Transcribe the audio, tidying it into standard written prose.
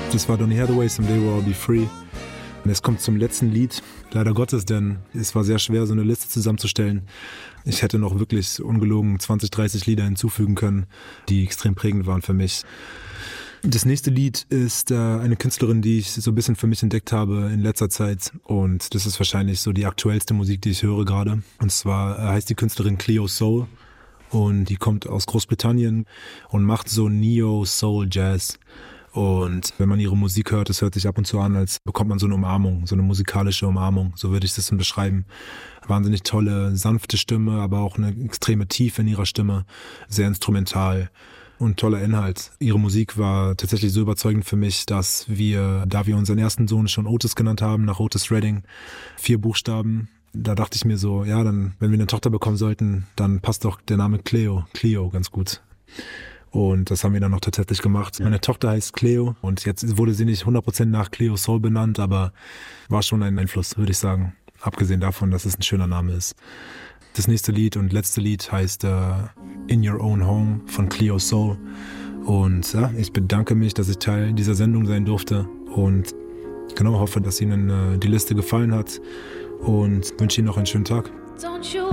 Das war Donny Hathaway, Someday We'll All Be Free. Und es kommt zum letzten Lied, leider Gottes, denn es war sehr schwer, so eine Liste zusammenzustellen. Ich hätte noch wirklich ungelogen 20, 30 Lieder hinzufügen können, die extrem prägend waren für mich. Das nächste Lied ist eine Künstlerin, die ich so ein bisschen für mich entdeckt habe in letzter Zeit. Und das ist wahrscheinlich so die aktuellste Musik, die ich höre gerade. Und zwar heißt die Künstlerin Cleo Sol. Und die kommt aus Großbritannien und macht so Neo-Soul-Jazz. Und wenn man ihre Musik hört, es hört sich ab und zu an, als bekommt man so eine Umarmung, so eine musikalische Umarmung, so würde ich das beschreiben. Wahnsinnig tolle, sanfte Stimme, aber auch eine extreme Tiefe in ihrer Stimme, sehr instrumental und toller Inhalt. Ihre Musik war tatsächlich so überzeugend für mich, dass da wir unseren ersten Sohn schon Otis genannt haben, nach Otis Redding, 4 Buchstaben, da dachte ich mir so, ja, dann, wenn wir eine Tochter bekommen sollten, dann passt doch der Name Cleo ganz gut. Und das haben wir dann noch tatsächlich gemacht. Meine Tochter heißt Cleo und jetzt wurde sie nicht 100% nach Cleo Sol benannt, aber war schon ein Einfluss, würde ich sagen. Abgesehen davon, dass es ein schöner Name ist. Das nächste Lied und letzte Lied heißt In Your Own Home von Cleo Sol. Und ja, ich bedanke mich, dass ich Teil dieser Sendung sein durfte und genau hoffe, dass Ihnen die Liste gefallen hat und wünsche Ihnen noch einen schönen Tag.